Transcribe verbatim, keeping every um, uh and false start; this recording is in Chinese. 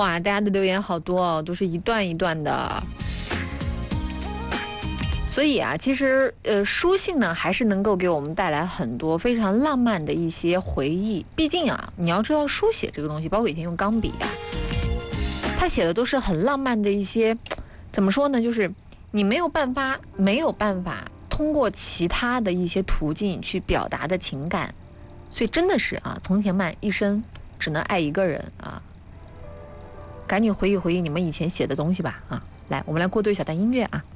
哇，大家的留言好多哦，都是一段一段的。所以啊，其实呃，书信呢还是能够给我们带来很多非常浪漫的一些回忆。毕竟啊，你要知道书写这个东西，包括以前用钢笔啊，他写的都是很浪漫的一些，怎么说呢？就是你没有办法，没有办法通过其他的一些途径去表达的情感。所以真的是啊，从前慢一生只能爱一个人啊。赶紧回忆回忆你们以前写的东西吧啊！来，我们来过渡一小段音乐啊。